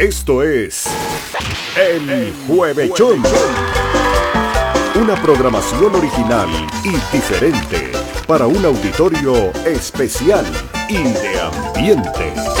Esto es El Juevechón. Una programación original y diferente para un auditorio especial y de ambiente.